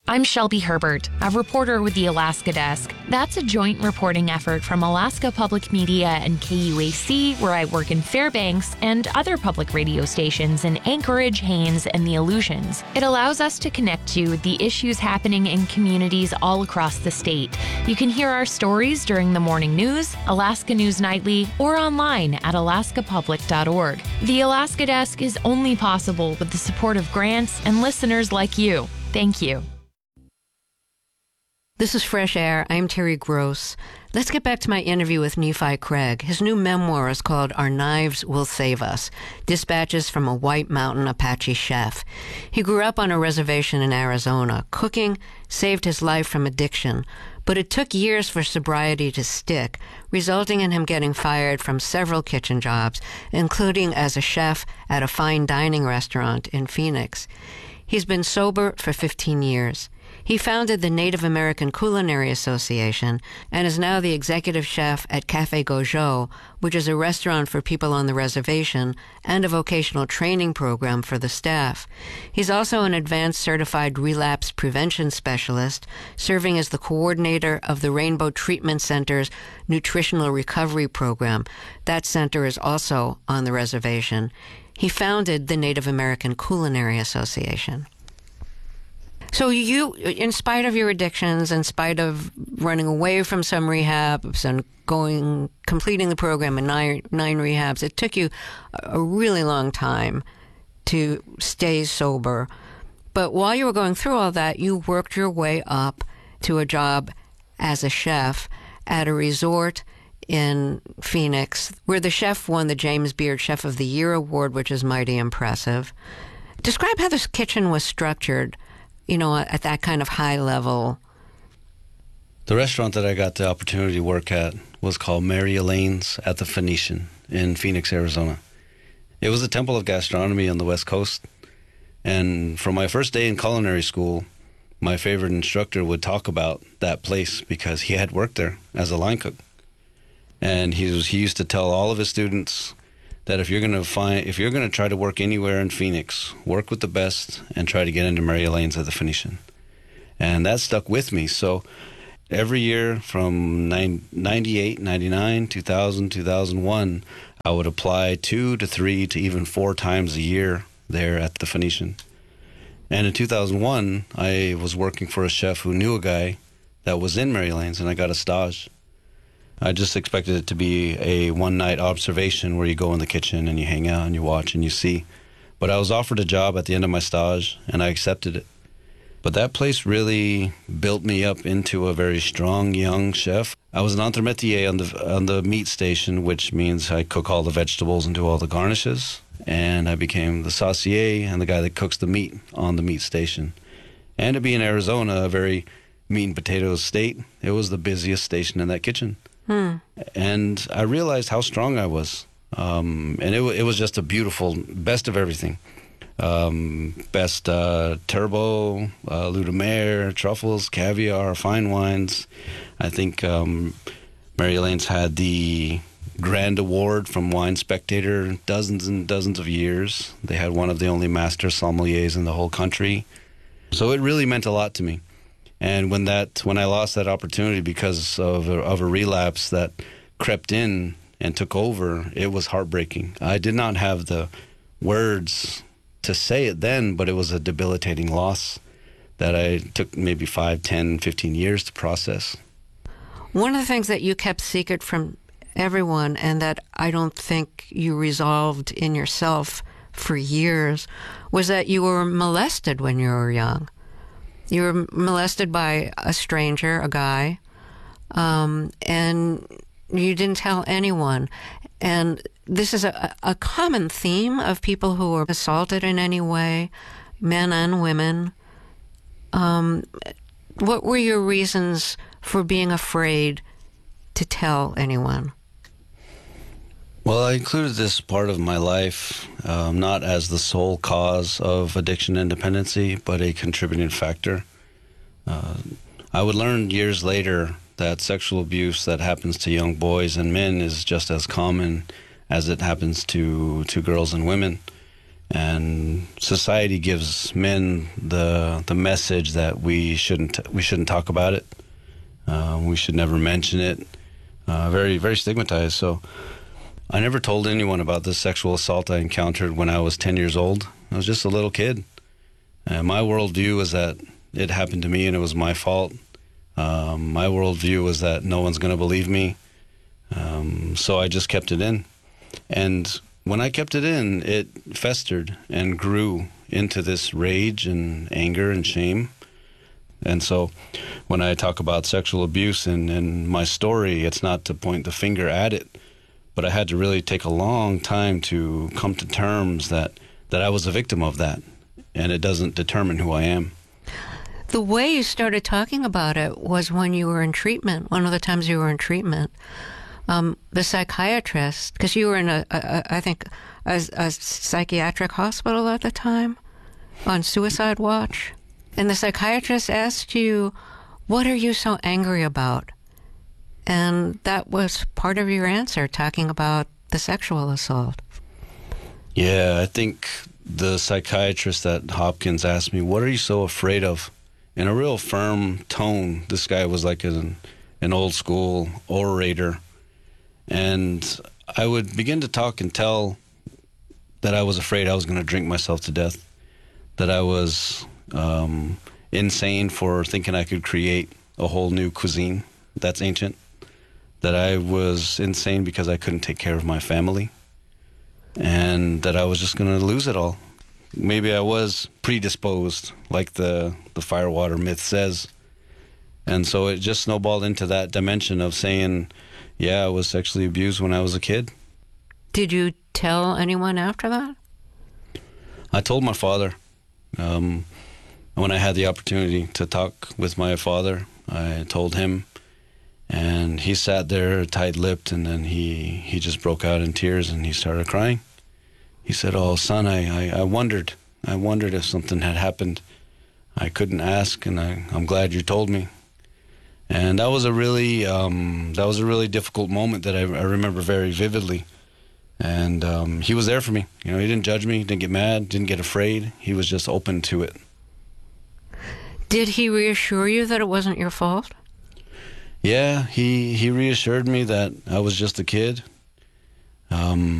I'm Shelby Herbert, a reporter with the Alaska Desk. That's a joint reporting effort from Alaska Public Media and KUAC, where I work in Fairbanks, and other public radio stations in Anchorage, Haines, and the Aleutians. It allows us to connect you with the issues happening in communities all across the state. You can hear our stories during the morning news, Alaska News Nightly, or online at alaskapublic.org. The Alaska Desk is only possible with the support of grants and listeners like you. Thank you. This is Fresh Air. I'm Terry Gross. Let's get back to my interview with Nephi Craig. His new memoir is called Our Knives Will Save Us, Dispatches from a White Mountain Apache Chef. He grew up on a reservation in Arizona. Cooking saved his life from addiction, but it took years for sobriety to stick, resulting in him getting fired from several kitchen jobs, including as a chef at a fine dining restaurant in Phoenix. He's been sober for 15 years. He founded the Native American Culinary Association and is now the executive chef at Café Gojo, which is a restaurant for people on the reservation and a vocational training program for the staff. He's also an advanced certified relapse prevention specialist, serving as the coordinator of the Rainbow Treatment Center's Nutritional Recovery Program. That center is also on the reservation. He founded the Native American Culinary Association. So you, in spite of your addictions, in spite of running away from some rehabs and completing the program in nine rehabs, it took you a really long time to stay sober. But while you were going through all that, you worked your way up to a job as a chef at a resort in Phoenix, where the chef won the James Beard Chef of the Year Award, which is mighty impressive. Describe how this kitchen was structured, at that kind of high level. The restaurant that I got the opportunity to work at was called Mary Elaine's at the Phoenician in Phoenix, Arizona. It was a temple of gastronomy on the West Coast. And from my first day in culinary school, my favorite instructor would talk about that place because he had worked there as a line cook. And he used to tell all of his students that if you're going to try to work anywhere in Phoenix, work with the best and try to get into Mary Elaine's at the Phoenician. And that stuck with me. So every year from 98, 99, 2000, 2001, I would apply 2 to 3 to even 4 times a year there at the Phoenician. And in 2001, I was working for a chef who knew a guy that was in Mary Elaine's, and I got a stage. I just expected it to be a one-night observation where you go in the kitchen and you hang out and you watch and you see. But I was offered a job at the end of my stage, and I accepted it. But that place really built me up into a very strong young chef. I was an entremetier on the meat station, which means I cook all the vegetables and do all the garnishes. And I became the saucier and the guy that cooks the meat on the meat station. And to be in Arizona, a very meat and potatoes state, it was the busiest station in that kitchen. And I realized how strong I was. And it was just a beautiful, best of everything. Best turbo, lutemer, truffles, caviar, fine wines. I think Mary Elaine's had the Grand Award from Wine Spectator dozens and dozens of years. They had one of the only master sommeliers in the whole country. So it really meant a lot to me. And when I lost that opportunity because of a relapse that crept in and took over, it was heartbreaking. I did not have the words to say it then, but it was a debilitating loss that I took maybe 5, 10, 15 years to process. One of the things that you kept secret from everyone, and that I don't think you resolved in yourself for years, was that you were molested when you were young. You were molested by a stranger, a guy, and you didn't tell anyone. And this is a common theme of people who are assaulted in any way, men and women. What were your reasons for being afraid to tell anyone? Well, I included this part of my life not as the sole cause of addiction and dependency, but a contributing factor. I would learn years later that sexual abuse that happens to young boys and men is just as common as it happens to girls and women. And society gives men the message that we shouldn't talk about it. We should never mention it. Very, very stigmatized. So I never told anyone about this sexual assault I encountered when I was 10 years old. I was just a little kid. And my worldview was that it happened to me and it was my fault. My worldview was that no one's going to believe me. So I just kept it in. And when I kept it in, it festered and grew into this rage and anger and shame. And so when I talk about sexual abuse in my story, it's not to point the finger at it, but I had to really take a long time to come to terms that I was a victim of that, and it doesn't determine who I am. The way you started talking about it was when you were in treatment, one of the times you were in treatment. The psychiatrist, because you were in I think a psychiatric hospital at the time, on suicide watch, and the psychiatrist asked you, "What are you so angry about?" And that was part of your answer, talking about the sexual assault. Yeah, I think the psychiatrist at Hopkins asked me, "What are you so afraid of?" In a real firm tone. This guy was like an old school orator. And I would begin to talk and tell that I was afraid I was going to drink myself to death, that I was insane for thinking I could create a whole new cuisine that's ancient, that I was insane because I couldn't take care of my family, and that I was just going to lose it all. Maybe I was predisposed, like the firewater myth says. And so it just snowballed into that dimension of saying, yeah, I was sexually abused when I was a kid. Did you tell anyone after that? I told my father. When I had the opportunity to talk with my father, I told him. And he sat there tight-lipped, and then he just broke out in tears, and he started crying. He said, "Oh, son, I wondered. I wondered if something had happened. I couldn't ask, and I'm glad you told me." And that was a really difficult moment that I remember very vividly. And he was there for me. You know, he didn't judge me, didn't get mad, didn't get afraid. He was just open to it. Did he reassure you that it wasn't your fault? Yeah, he reassured me that I was just a kid.